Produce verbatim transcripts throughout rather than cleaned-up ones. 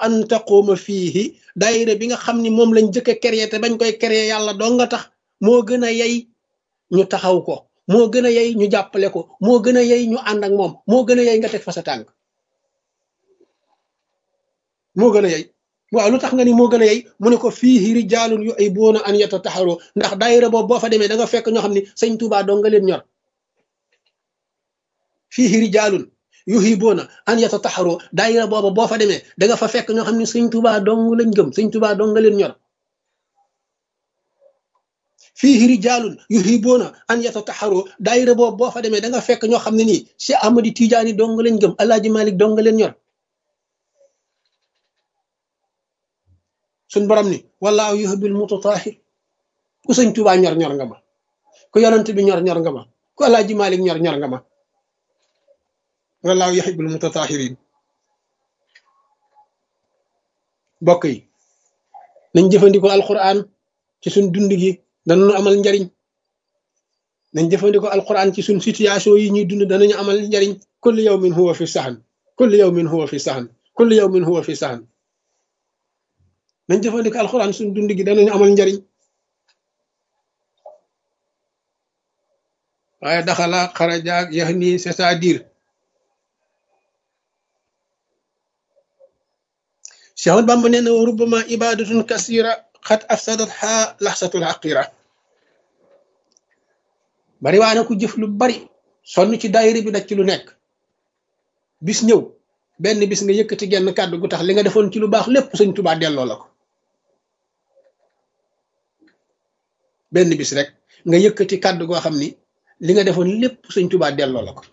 an taquuma fiihi daayira bi nga xam ni moom lañ jëkk a créé te bañ koy créé yàlla doo nga tax moo gën a yey ñu taxaw ko moo gën a yey ñu jàppale ko moo gën a yey ñu ànd ak moom moo gën a yey nga teg fa sa tànk moo gën a yey waaw lu tax nga ni moo gën a yey mu ne ko fiihi rijaalun yuhibbuuna an yatataharu ndax daayira boobu boo fa demee da nga fekk ñoo xam ne sëñ Tuubaa doo nga leen ñor fiihi rijaalun yuhibbuuna an yatataharu daayira boobu boo fa demee da nga fa fekk ñoo xam ne sëñ Tuubaa dong lañ gëm sëñ Tuubaa dong nga leen ñor fiihi rijaalun yuhibbuuna an yatataharu daayira boobu boo fa demee da nga fekk ñoo xam ne nii Cheikh Ahmadi Tijaani dong lañ gëm Alaaji Malik dong nga leen ñor suñ borom ni wallaahu yuhibbul mutatahhir ku sëñ Tuubaa ñor ñor nga ma ku yonent bi ñor ñor nga ma ku Alaaji Malik ñor ñor nga ma wallaahu yuhibbul mutatahhirin bokk yi nañ jëfandikoo alquran ci suñ dund gi danañu amal njariñ nañ jëfandikoo alquran ci suñ situation yi ñuy dund danañu amal njariñ kullu yawmin huwa fi sahan kullu yawmin huwa fi sahan kullu yawmin huwa fi sahan nañ jëfandikoo alquran suñ dund gi danañu amal njariñ waaye daxala xarajaak yax nii c'est-à-dire Cheikh Ahmad Bamba nee na wa rubbama ibadatun kasira xat afsadat ha laxsatul xaqira bari waa na ku jëf lu bari sonn ci daayira bi daj ci lu nekk bis ñëw benn bis nga yëkkati genn kàddu gu tax li nga defoon ci lu baax lépp sëñ Tuubaa delloo la ko benn bis rek nga yëkkati kàddu goo xam ni li nga defoon lépp sëñ Tuubaa delloo la ko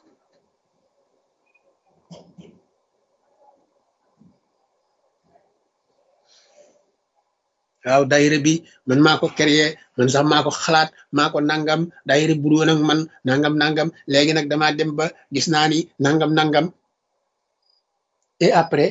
waaw daayira bi man maa ko créé man sax maa ko xalaat maa ko nangam daayira bu doon ak man nangam nangam léegi nag damaa dem ba gis naa ni nangam nangam et après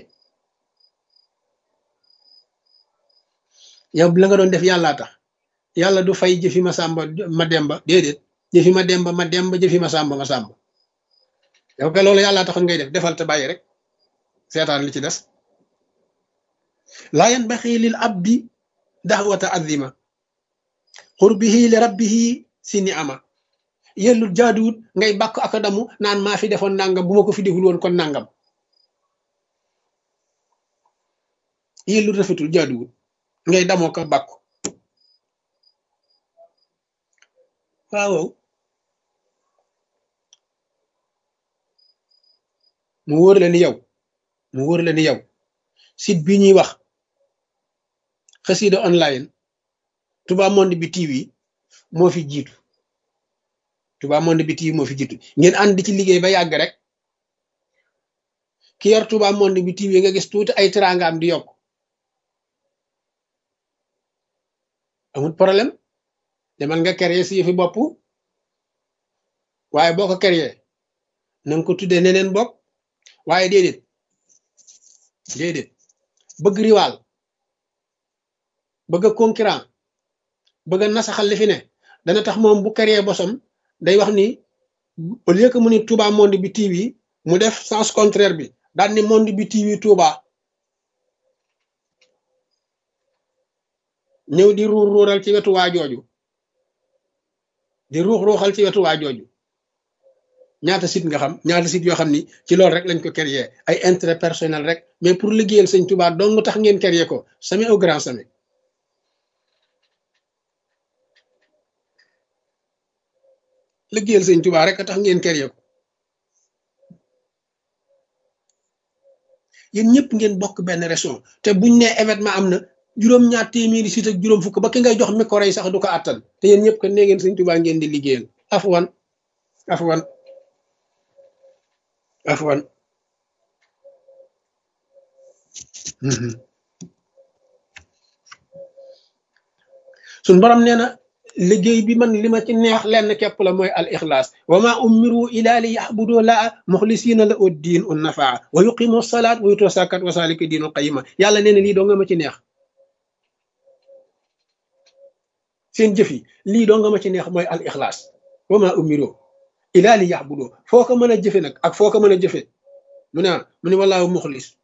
yow la nga doon def yàllaa tax yàlla du fay jëfi ma sàmba ma demba déedéet jëfi ma demba ma demba jëfi ma sàmba ma sàmba yow ka loolu yàllaa taxoon ngay def defal te bàyyi rek seetaan li ci des laa yanbaxi lil abdi daxwata azima xurbihi li rabbihi si ni ama yellul jaaduwut ngay bàkk akadamu naan maa fi defoon nangam bu ma ko fi deful woon kon nangam yellul rafetul jaaduwut ngay damoo ko bàkku waaw mu wóor la ni yow mu wóor la ni yow site bi ñuy wax xasida online Touba Monde bi T V moo fi jiitu Touba Monde bi T V moo fi jiitu ngeen ànd di ci liggéey ba yàgg rek ki yor Touba Monde bi T V nga gis tuuti ay teraangaam di yokk amul problème demal nga créer si yëfi bopp waaye boo ko créer na nga ko tuddee neneen bopp waaye déedéet déedéet bëgg riwaal bëgg a concurrent bëgg a nasaxal li fi ne dana tax moom bu créer bosam day wax ni au lieu que mu ni Touba Monde bi T V mu def sens contraire bi daal ni Monde bi T V Touba ñëw di ruur ruural ci wetu waa jooju di ruux ruuxal ci wetu waa jooju ñaata site nga xam ñaata site yoo xam ni ci loolu rek lañ ko créer ay intérêt personnel rek mais pour liggéeyal sëñ Touba dong tax ngeen créer ko sami au grand sami liggéeyal sëñ Touba rek tax ngeen créer ko yéen ñëpp ngeen bokk benn région te buñ ne événement am na juróom-ñaar téeméeri site ak juróom fukk ba ki ngay jox micro yi sax du ko àttan te yéen ñëpp kat nee ngeen sëñ Touba ngeen di liggéeyal afwan afwan afwan suñ borom nee na liggéey bi man li ma ci neex lenn képp la mooy al ixlaas wa ma umiru ila li yaxbudu laa muxlisina la ud diin un nafaa wa yuqimu salaat wa yutu sakat wa salika diinul qayima yàlla nee na lii doo nga ma ci neex seen jëf yi lii doo nga ma ci neex mooy al ixlaas wa ma umiru ila li yaxbudu foo ko mën a jëfe nag ak foo ko mën a jëfe mu ne mu ne wallaahu muxlis